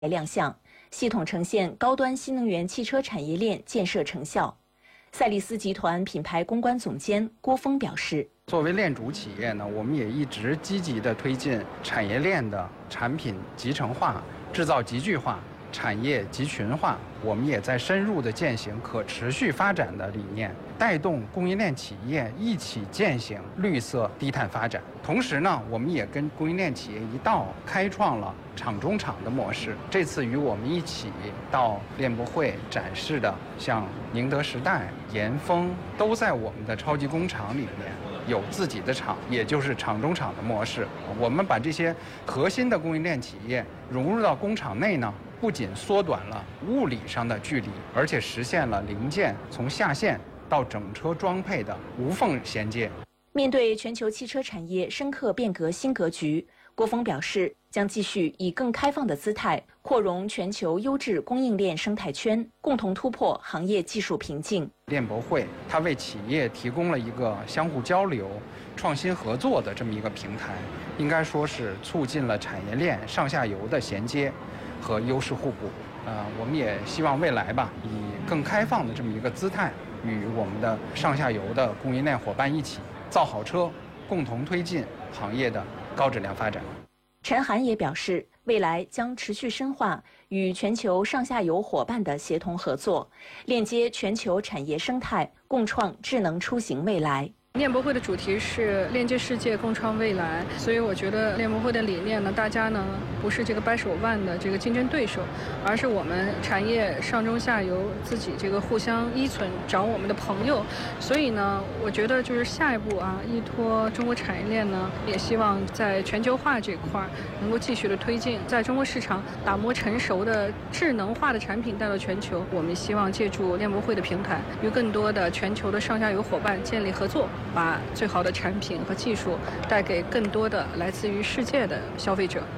亮相，系统呈现高端新能源汽车产业链建设成效。赛力斯集团品牌公关总监郭峰表示， 作为链主企业呢，我们也一直积极地推进产业链的产品集成化、制造集聚化、产业集群化。我们也在深入地践行可持续发展的理念，带动供应链企业一起践行绿色低碳发展。同时呢，我们也跟供应链企业一道开创了厂中厂的模式。这次与我们一起到链博会展示的，像宁德时代、盐丰，都在我们的超级工厂里面有自己的厂，也就是厂中厂的模式。我们把这些核心的供应链企业融入到工厂内呢，不仅缩短了物理上的距离，而且实现了零件从下线到整车装配的无缝衔接。 面对全球汽车产业深刻变革新格局，郭峰表示，将继续以更开放的姿态扩容全球优质供应链生态圈，共同突破行业技术瓶颈。 链博会它为企业提供了一个相互交流、创新合作的这么一个平台，应该说是促进了产业链上下游的衔接和优势互补。我们也希望未来吧，以更开放的这么一个姿态，与我们的上下游的供应链伙伴一起造好车，共同推进行业的高质量发展。 陈涵也表示，未来将持续深化与全球上下游伙伴的协同合作，链接全球产业生态，共创智能出行未来。 链博会的主题是链接世界，共创未来，所以我觉得链博会的理念呢，大家呢不是这个掰手腕的这个竞争对手，而是我们产业上中下游自己这个互相依存，找我们的朋友。所以呢，我觉得就是下一步啊，依托中国产业链呢，也希望在全球化这块能够继续的推进，在中国市场打磨成熟的智能化的产品带到全球。我们希望借助链博会的平台，与更多的全球的上下游伙伴建立合作，把最好的产品和技术带给更多的来自于世界的消费者。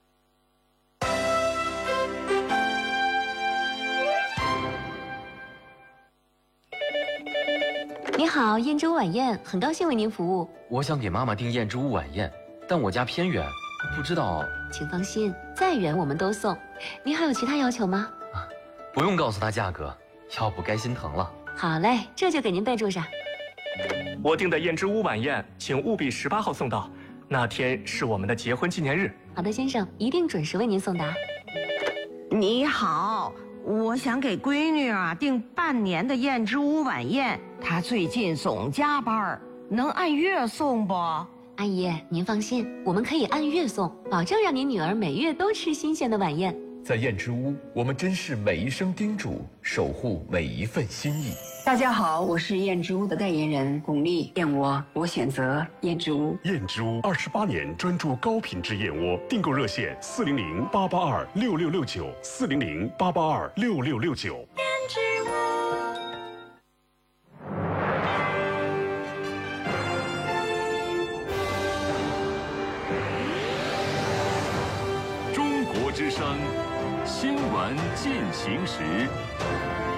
你好，燕之屋晚宴，很高兴为您服务。 我想给妈妈订燕之屋晚宴，但我家偏远，不知道。 请放心，再远我们都送。您还有其他要求吗？ 不用告诉她价格，要不该心疼了。 好嘞，这就给您备注上。 我订的燕之屋晚宴，请务必18号送到，那天是我们的结婚纪念日。 好的，先生，一定准时为您送达。 你好，我想给闺女订半年的燕之屋晚宴，她最近总加班，能按月送不？ 阿姨，您放心，我们可以按月送，保证让您女儿每月都吃新鲜的晚宴。 在燕之屋，我们珍视每一声叮嘱，守护每一份心意。 大家好，我是燕之屋的代言人巩俐，燕窝我选择燕之屋。 燕之屋28年专注高品质燕窝，订购热线400-882-6669，400-882-6669。 燕之屋。 中国之声，新闻进行时。